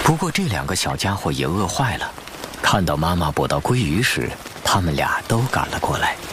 不过这两个小家伙也饿坏了，看到妈妈捕到鲑鱼时，他们俩都赶了过来。